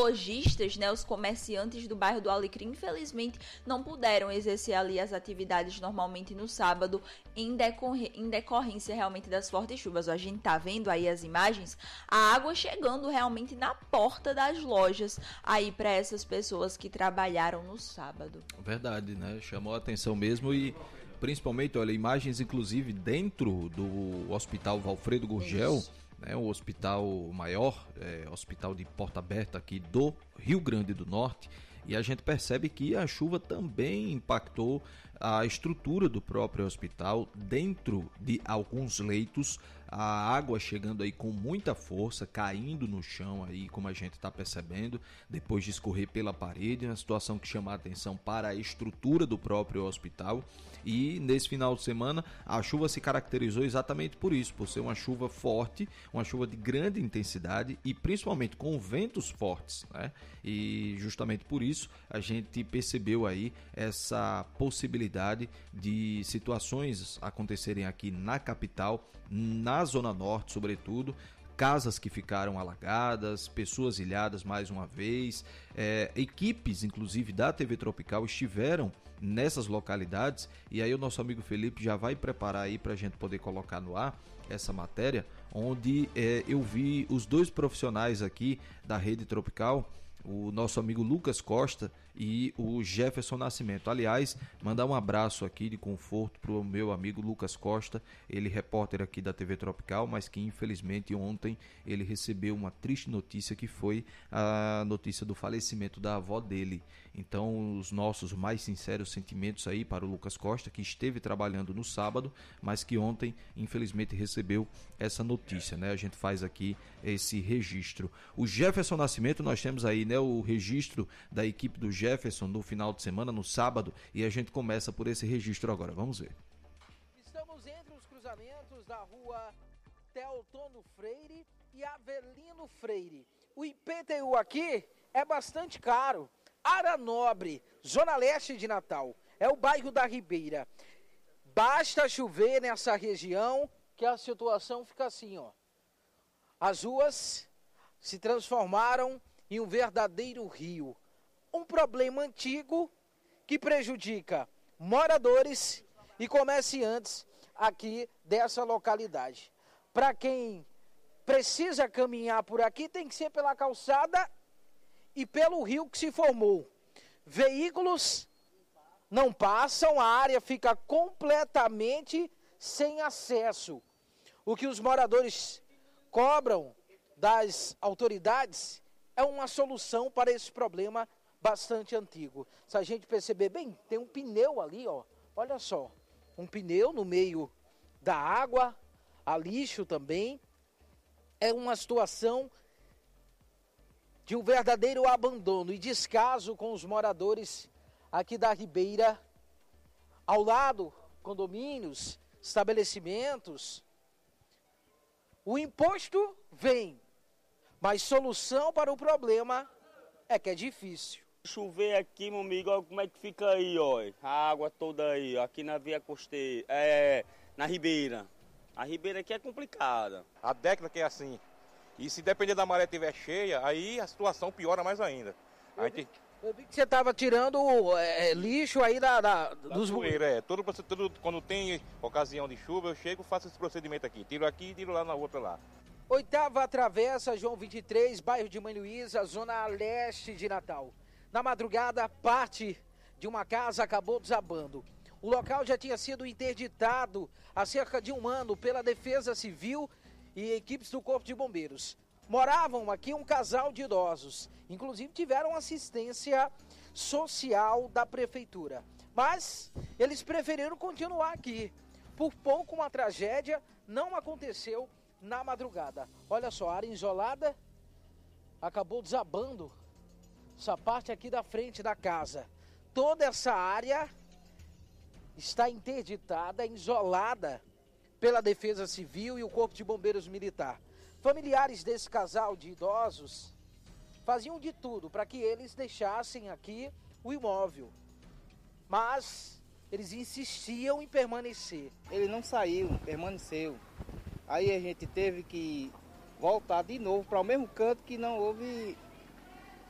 lojistas, né, os comerciantes do bairro do Alecrim, infelizmente não puderam exercer ali as atividades normalmente no sábado em decorrência realmente das fortes chuvas. A gente tá vendo aí as imagens, a água chegando realmente na porta das lojas aí para essas pessoas que trabalharam no sábado. Verdade, né? Chamou a atenção mesmo e principalmente, olha, imagens inclusive dentro do Hospital Valfredo Gurgel. Isso. O hospital maior, hospital de porta aberta aqui do Rio Grande do Norte, e a gente percebe que a chuva também impactou a estrutura do próprio hospital. Dentro de alguns leitos, a água chegando aí com muita força, caindo no chão aí, como a gente está percebendo, depois de escorrer pela parede, uma situação que chama a atenção para a estrutura do próprio hospital. E nesse final de semana a chuva se caracterizou exatamente por isso, por ser uma chuva forte, uma chuva de grande intensidade e principalmente com ventos fortes, né? E justamente por isso a gente percebeu aí essa possibilidade de situações acontecerem aqui na capital, na Zona Norte sobretudo, casas que ficaram alagadas, pessoas ilhadas mais uma vez, equipes inclusive da TV Tropical estiveram nessas localidades, e aí o nosso amigo Felipe já vai preparar aí para a gente poder colocar no ar essa matéria, onde eu vi os dois profissionais aqui da Rede Tropical, o nosso amigo Lucas Costa e o Jefferson Nascimento. Aliás, mandar um abraço aqui de conforto para o meu amigo Lucas Costa, ele repórter aqui da TV Tropical, mas que infelizmente ontem ele recebeu uma triste notícia, que foi a notícia do falecimento da avó dele. Então, os nossos mais sinceros sentimentos aí para o Lucas Costa, que esteve trabalhando no sábado, mas que ontem infelizmente recebeu essa notícia, né? A gente faz aqui esse registro. O Jefferson Nascimento, nós temos aí, né, o registro da equipe do Jefferson no final de semana, no sábado, e a gente começa por esse registro agora. Vamos ver. Estamos entre os cruzamentos da rua Teotono Freire e Avelino Freire. O IPTU aqui é bastante caro. Área Nobre, Zona Leste de Natal, é o bairro da Ribeira. Basta chover nessa região que a situação fica assim, ó. As ruas se transformaram em um verdadeiro rio. Um problema antigo que prejudica moradores e comerciantes aqui dessa localidade. Para quem precisa caminhar por aqui, tem que ser pela calçada e pelo rio que se formou. Veículos não passam, a área fica completamente sem acesso. O que os moradores cobram das autoridades é uma solução para esse problema bastante antigo. Se a gente perceber bem, tem um pneu ali, ó. Olha só, um pneu no meio da água, há lixo também. É uma situação de um verdadeiro abandono e descaso com os moradores aqui da Ribeira. Ao lado, condomínios, estabelecimentos. O imposto vem, mas solução para o problema é que é difícil. Chover aqui, meu amigo, olha como é que fica aí, ó. A água toda aí, aqui na via costeira, na Ribeira. A Ribeira aqui é complicada. A década que é assim. E se depender da maré estiver cheia, aí a situação piora mais ainda. Eu vi que você estava tirando lixo aí dos bueiros. Tudo quando tem ocasião de chuva, eu chego e faço esse procedimento aqui. Tiro aqui e tiro lá na outra lá. 8ª Travessa, João 23, bairro de Mãe Luísa, zona leste de Natal. Na madrugada, parte de uma casa acabou desabando. O local já tinha sido interditado há cerca de um ano pela Defesa Civil e equipes do Corpo de Bombeiros. Moravam aqui um casal de idosos, inclusive tiveram assistência social da prefeitura. Mas eles preferiram continuar aqui. Por pouco uma tragédia não aconteceu na madrugada. Olha só, a área isolada acabou desabando essa parte aqui da frente da casa. Toda essa área está interditada, isolada pela Defesa Civil e o Corpo de Bombeiros Militar. Familiares desse casal de idosos faziam de tudo para que eles deixassem aqui o imóvel, mas eles insistiam em permanecer. Ele não saiu, permaneceu. Aí a gente teve que voltar de novo para o mesmo canto que não houve